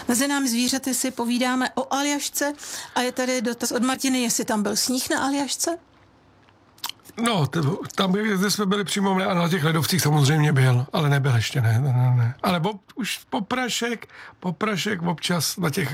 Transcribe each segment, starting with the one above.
Mezi námi zvířaty si povídáme o Aljašce a je tady dotaz od Martiny, jestli tam byl sníh na Aljašce? No, tam, kde jsme byli přímo a na těch ledovcích samozřejmě byl, ale nebyl ještě, ne. Ale už poprašek občas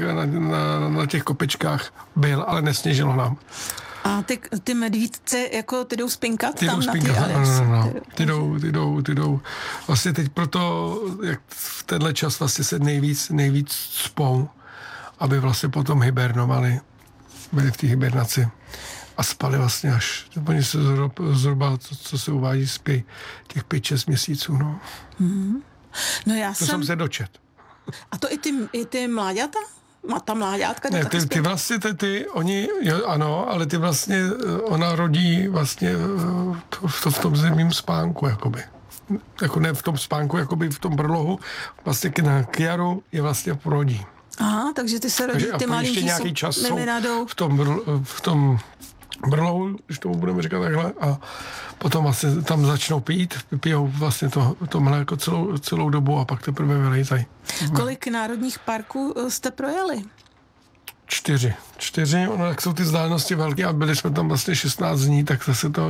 na těch kopečkách byl, ale nesněžilo nám. A ty medvídce, jako ty jdou spinkat ty tam jdou na ty Aljašce? No. Ty jdou. Vlastně teď proto, jak v tenhle čas vlastně se nejvíc spou, aby vlastně potom hibernovali, byli v té hibernaci. A spali vlastně až, oni se zhruba, co se uvádí, spí těch 5-6 měsíců, no. Mm-hmm. No to jsem se dočet. A to i ty mláďata? Ta mláďátka? Ne, ty vlastně, oni, jo, ano, ale ty vlastně, ona rodí vlastně v tom zimním spánku, jakoby. Jako ne v tom spánku, jakoby v tom brlohu, vlastně k jaru je vlastně porodí. Aha, takže ty se rodí, ty malinký ještě nějaký čas jsou v tom brlohu, když tomu budeme říkat takhle, a potom vlastně tam začnou pijou vlastně to mléko celou dobu a pak teprve vylejzají. Kolik národních parků jste projeli? 4. Ono, jak jsou ty vzdálenosti velké a byli jsme tam vlastně 16 dní, tak zase toho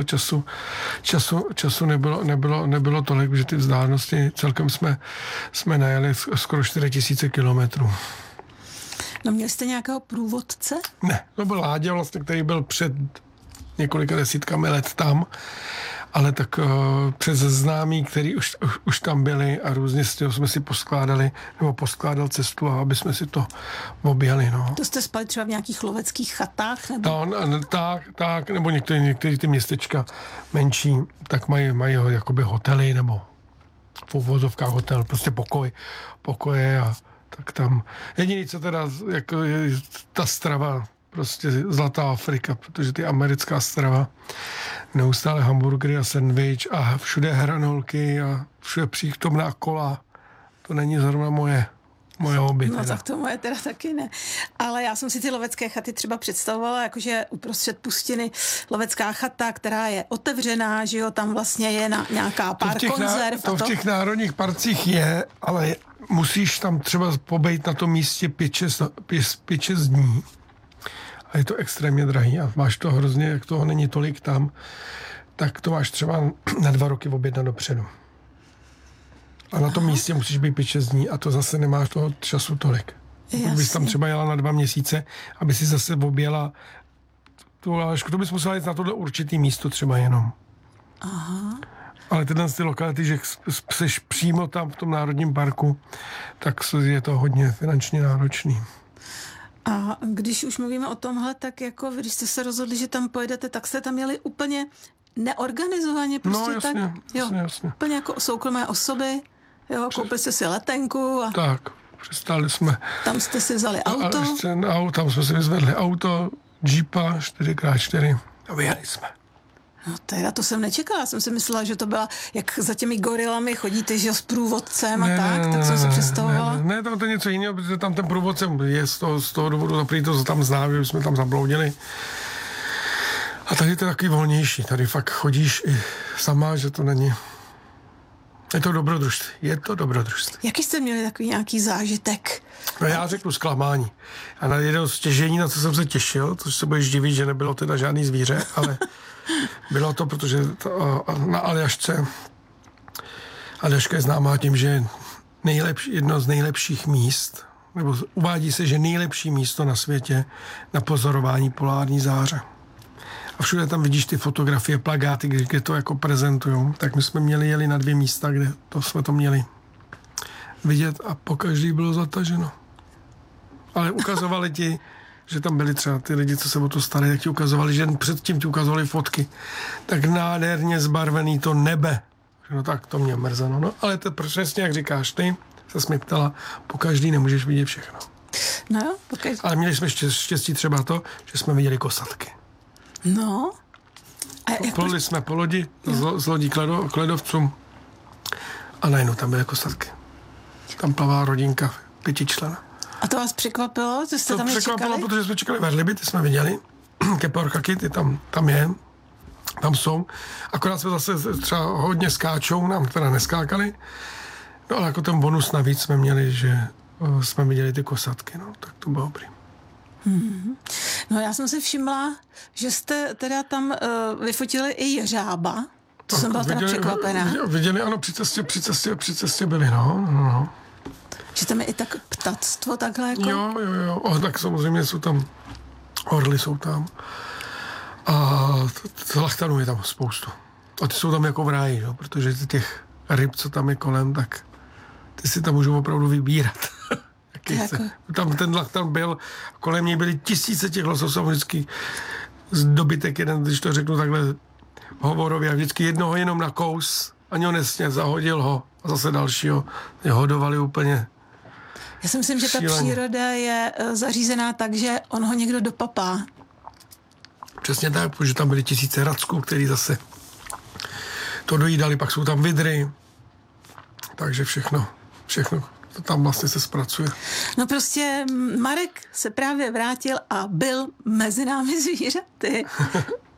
času nebylo tolik, že ty vzdálenosti celkem jsme najeli skoro 4000 kilometrů. No měli jste nějakého průvodce? Ne, to byl Láďa vlastně, který byl před několika desítkami let tam, ale tak přes známí, který už tam byli a různě z toho jsme si poskládal cestu, a aby jsme si to objeli, no. To jste spali třeba v nějakých loveckých chatách? Nebo? Tak, nebo některé ty městečka menší, tak mají jakoby hotely, nebo v uvozovkách hotel, prostě pokoje a tak tam. Jediný, co teda, jako je ta strava, prostě zlatá Afrika, protože ty americká strava, neustále hamburgery a sandwich a všude hranolky a všude přítomná kola, to není zrovna moje hobby. No tak to moje teda taky ne. Ale já jsem si ty lovecké chaty třeba představovala, jakože uprostřed pustiny lovecká chata, která je otevřená, že jo, tam vlastně je nějaká pár konzerv. To v těch národních parcích je, ale musíš tam třeba pobejt na tom místě 5-6 dní. A je to extrémně drahý a máš to hrozně, jak toho není tolik tam, tak to máš třeba na 2 roky objednat dopředu. A na tom místě musíš být 5-6 dní a to zase nemáš toho času tolik. Pokud bys tam třeba jela na 2 měsíce, aby si zase objela tu Aljašku, to bys musela jít na tohle určitý místo třeba jenom. Aha. Ale tyhle ty lokality, že jsi přímo tam v tom národním parku, tak je to hodně finančně náročný. A když už mluvíme o tomhle, tak jako když jste se rozhodli, že tam pojedete, tak jste tam jeli úplně neorganizovaně, prostě no, jasně, tak? Jasně. Úplně jako soukromé osoby, jo, koupili jste si letenku a... Tak, přistáli jsme. Tam jste si vzali auto? Tam jsme si vyzvedli auto, Jeepa 4x4 a vyjeli jsme. No teda to jsem nečekala, já jsem si myslela, že to byla, jak za těmi gorilami chodíte, že s průvodcem a tak jsem si představovala. Ne, to je něco jiného, protože tam ten průvodcem je z toho důvodu, zaprý to tam zná, že jsme tam zabloudili. A tady to je takový volnější, tady fakt chodíš i sama, že to není... Je to dobrodružství. Jaký jste měli takový nějaký zážitek? No já řeknu zklamání. A na jedno stěžení, na co jsem se těšil, což se budeš divit, že nebylo teda žádný zvíře, ale bylo to, protože na Aljašce Aljaška je známá tím, že je jedno z nejlepších míst, nebo uvádí se, že nejlepší místo na světě na pozorování polární záře. A všude tam vidíš ty fotografie, plakáty, kde to jako prezentujou. Tak my jsme jeli na 2 místa, kde jsme to měli vidět a pokaždý bylo zataženo. Ale ukazovali ti, že tam byli třeba ty lidi, co se o to starali, tak ti ukazovali, že předtím ti ukazovali fotky. Tak nádherně zbarvený to nebe. No tak to mě mrzelo. No, ale to přesně, jak říkáš ty, se mě ptala, pokaždý nemůžeš vidět všechno. No jo, pokaždý. Ale měli jsme štěstí třeba to, že jsme viděli kosatky. No. Pluli jsme po lodi, z lodí k ledovcům a najednou tam byly kosatky. Tam plavá rodinka 5členná. A to vás překvapilo, že jste tam nečekali? To překvapilo, protože jsme čekali velryby, ty jsme viděli. Keporkaky, ty tam jsou. Akorát jsme zase třeba hodně skáčou, nám teda neskákali. No ale jako ten bonus navíc jsme měli, že jsme viděli ty kosatky, no, tak to bylo dobrý. No já jsem si všimla, že jste teda tam vyfotili i jeřába. To jsem byla teda překvapená. Viděli, ano, při cestě byli, no. Že tam je i tak ptactvo takhle jako? Jo. Tak samozřejmě jsou tam, orly jsou tam. A lachtanů je tam spoustu. A ty jsou tam jako v ráji, jo, protože těch ryb, co tam je kolem, tak ty si tam můžou opravdu vybírat. Jako... Tam ten lachtan byl, kolem něj byly tisíce těch lososů, vždycky z dobytek jeden, když to řeknu takhle hovorově, vždycky jednoho jenom na kous, ani ho nesně, zahodil ho a zase dalšího. Je hodovali úplně. Já si myslím, že ta příroda je zařízená tak, že on ho někdo dopapá. Přesně tak, protože tam byly tisíce racků, který zase to dojídali, pak jsou tam vidry, takže všechno to tam vlastně se zpracuje. No prostě Marek se právě vrátil a byl mezi námi zvířaty.